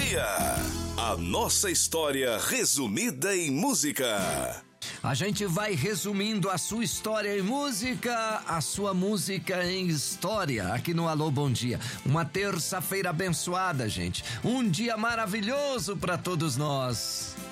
Dia. A nossa história resumida em música. A gente vai resumindo a sua história em música, a sua música em história, aqui no Alô Bom Dia. Uma terça-feira abençoada, gente. Um dia maravilhoso para todos nós.